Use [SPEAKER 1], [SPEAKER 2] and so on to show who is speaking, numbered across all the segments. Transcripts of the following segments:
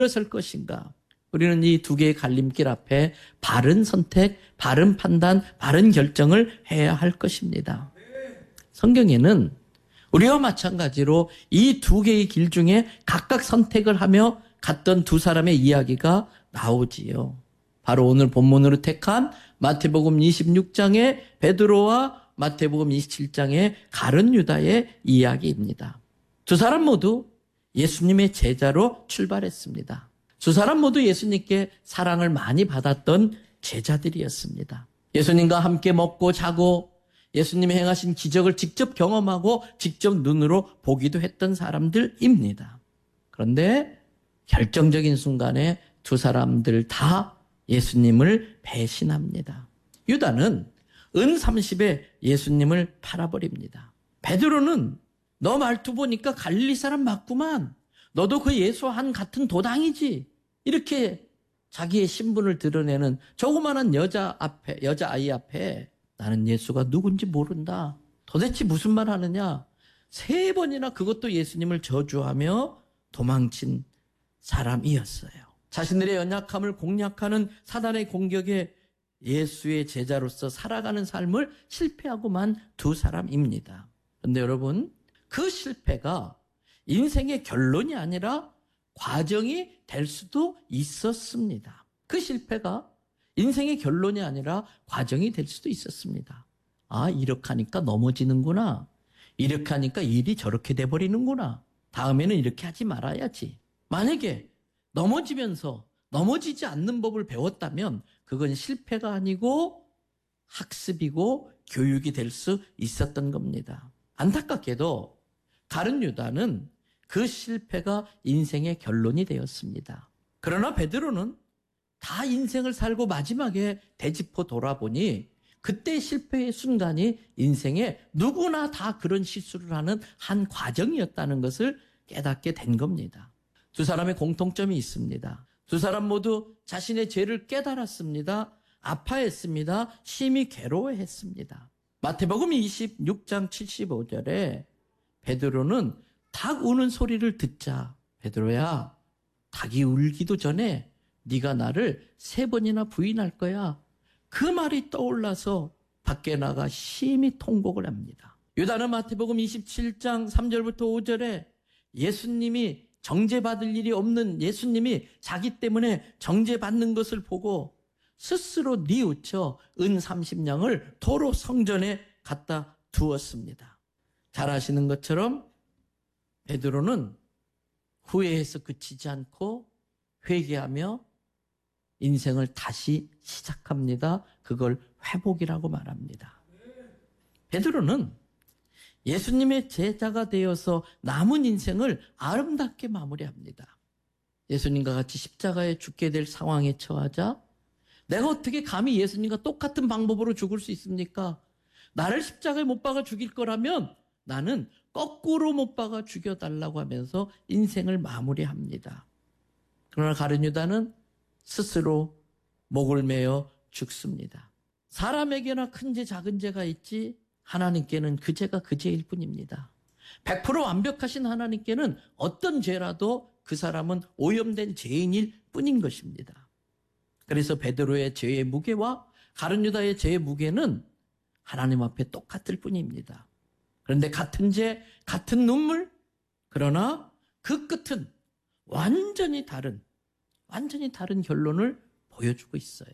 [SPEAKER 1] 설 것인가? 우리는 이 두 개의 갈림길 앞에 바른 선택, 바른 판단, 바른 결정을 해야 할 것입니다. 성경에는 우리와 마찬가지로 이 두 개의 길 중에 각각 선택을 하며 갔던 두 사람의 이야기가 나오지요. 바로 오늘 본문으로 택한 마태복음 26장의 베드로와 마태복음 27장의 가룟 유다의 이야기입니다. 두 사람 모두 예수님의 제자로 출발했습니다. 두 사람 모두 예수님께 사랑을 많이 받았던 제자들이었습니다. 예수님과 함께 먹고 자고 예수님이 행하신 기적을 직접 경험하고 직접 눈으로 보기도 했던 사람들입니다. 그런데 결정적인 순간에 두 사람들 다 예수님을 배신합니다. 유다는 은 30에 예수님을 팔아버립니다. 베드로는 너 말투 보니까 갈릴리 사람 맞구만. 너도 그 예수와 같은 도당이지. 이렇게 자기의 신분을 드러내는 조그마한 여자아이 앞에 나는 예수가 누군지 모른다. 도대체 무슨 말 하느냐. 3번이나 그것도 예수님을 저주하며 도망친 사람이었어요. 자신들의 연약함을 공략하는 사단의 공격에 예수의 제자로서 살아가는 삶을 실패하고만 두 사람입니다. 그런데 여러분, 그 실패가 인생의 결론이 아니라 과정이 될 수도 있었습니다. 그 실패가 인생의 결론이 아니라 과정이 될 수도 있었습니다. 아, 이렇게 하니까 넘어지는구나. 이렇게 하니까 일이 저렇게 돼버리는구나. 다음에는 이렇게 하지 말아야지. 만약에 넘어지면서 넘어지지 않는 법을 배웠다면 그건 실패가 아니고 학습이고 교육이 될 수 있었던 겁니다. 안타깝게도 가룟 유다는 그 실패가 인생의 결론이 되었습니다. 그러나 베드로는 다 인생을 살고 마지막에 되짚어 돌아보니 그때 실패의 순간이 인생에 누구나 다 그런 실수를 하는 한 과정이었다는 것을 깨닫게 된 겁니다. 두 사람의 공통점이 있습니다. 두 사람 모두 자신의 죄를 깨달았습니다. 아파했습니다. 심히 괴로워했습니다. 마태복음 26장 75절에 베드로는 닭 우는 소리를 듣자 베드로야, 닭이 울기도 전에 네가 나를 3번이나 부인할 거야. 그 말이 떠올라서 밖에 나가 심히 통곡을 합니다. 유다는 마태복음 27장 3절부터 5절에 예수님이 정죄받을 일이 없는 예수님이 자기 때문에 정죄받는 것을 보고 스스로 뉘우쳐 은 30냥을 도로 성전에 갖다 두었습니다. 잘 아시는 것처럼 베드로는 후회해서 그치지 않고 회개하며 인생을 다시 시작합니다. 그걸 회복이라고 말합니다. 베드로는 예수님의 제자가 되어서 남은 인생을 아름답게 마무리합니다. 예수님과 같이 십자가에 죽게 될 상황에 처하자 내가 어떻게 감히 예수님과 똑같은 방법으로 죽을 수 있습니까? 나를 십자가에 못 박아 죽일 거라면 나는 거꾸로 못 박아 죽여달라고 하면서 인생을 마무리합니다. 그러나 가룟 유다는 스스로 목을 매어 죽습니다. 사람에게나 큰 죄 작은 죄가 있지 하나님께는 그 죄가 그 죄일 뿐입니다. 100% 완벽하신 하나님께는 어떤 죄라도 그 사람은 오염된 죄인일 뿐인 것입니다. 그래서 베드로의 죄의 무게와 가룟 유다의 죄의 무게는 하나님 앞에 똑같을 뿐입니다. 그런데 같은 죄, 같은 눈물, 그러나 그 끝은 완전히 다른 결론을 보여주고 있어요.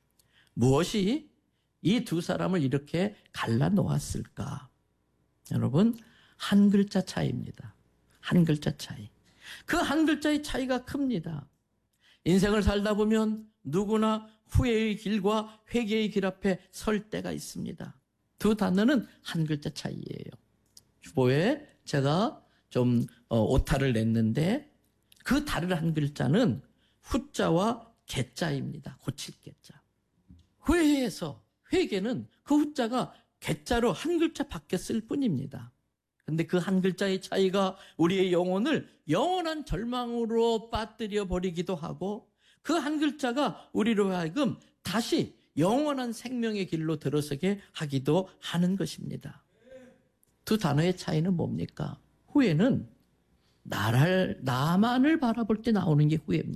[SPEAKER 1] 무엇이 이 두 사람을 이렇게 갈라놓았을까? 여러분, 한 글자 차이입니다. 한 글자 차이. 그 한 글자의 차이가 큽니다. 인생을 살다 보면 누구나 후회의 길과 회개의 길 앞에 설 때가 있습니다. 두 단어는 한 글자 차이예요. 주보에 제가 좀 오타를 냈는데 그 다른 한 글자는 후자와 개자입니다. 고칠 개자. 후회해서 회개는 그 후자가 개자로 한 글자 바뀌었을 뿐입니다. 그런데 그 한 글자의 차이가 우리의 영혼을 영원한 절망으로 빠뜨려 버리기도 하고 그 한 글자가 우리로 하여금 다시 영원한 생명의 길로 들어서게 하기도 하는 것입니다. 두 단어의 차이는 뭡니까? 후회는 나만을 바라볼 때 나오는 게 후회입니다.